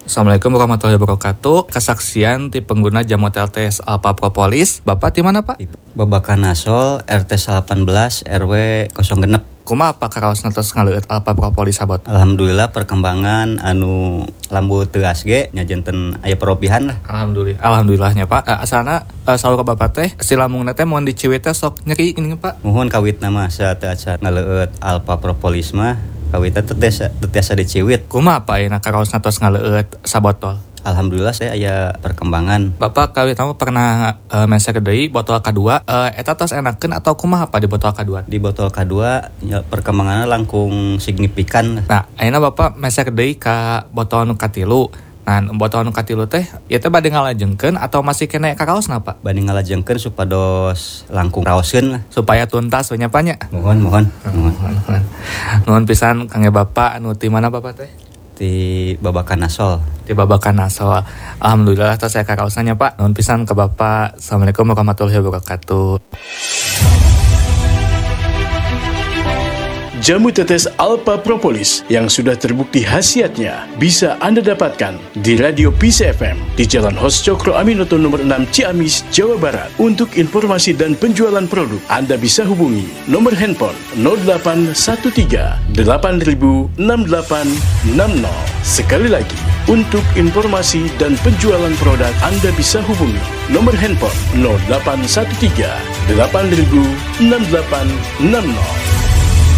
Assalamualaikum warahmatullahi wabarakatuh. Kesaksian ti pengguna jamu TLTS Alpha Propolis. Bapak di mana, Pak? Babakan Nasol RT 18 RW 06. Kumaha Pak karaos nantos ngaleueut Alpha Propolis sabot? Alhamdulillah perkembangan anu lambu teu asge nya janten aya perobihan lah. Alhamdulillahnya Pak. Asalna saur Bapak teh si lambungna teh mun diciwit teh sok nyeri ini Pak. Muhun kawitna mah saat ngaleueut Alpha Propolis mah kawitna teu tiasa diciwit. Kumaha Pak ayeuna karaos nantos ngaleueut sabotol? Alhamdulillah saya aya perkembangan. Bapak kawit kamu pernah mensek deui botol kedua eta tos enakeun atau kumaha Pak di botol kedua? Di botol kedua ya, perkembangannya langkung signifikan. Nah, ayeuna Bapak mensek deui ka botol nu katilu. Nah, botol nu katilu teh ieu teh bade ngalajengkeun atau masih kena karaosna Pak? Bade ngalajengkeun supados langkung raoskeun lah. Supaya tuntas we nya Pak nya. Mohon. Nuhun pisan kangge Bapak anu ti mana Bapak teh? Di Babakan Nasol. Di Babakan Nasol. Alhamdulillah tos saya karaosanya Pak. Nuhun pisan ke Bapak. Assalamualaikum warahmatullahi wabarakatuh. Jamu tetes Alpha Propolis yang sudah terbukti khasiatnya bisa Anda dapatkan di Radio Peace FM di Jalan Hos Cokro Aminoto nomor 6 Ciamis, Jawa Barat. Untuk informasi dan penjualan produk, Anda bisa hubungi nomor handphone 0813 8000 6860. Sekali lagi, untuk informasi dan penjualan produk, Anda bisa hubungi nomor handphone 0813 8000 6860.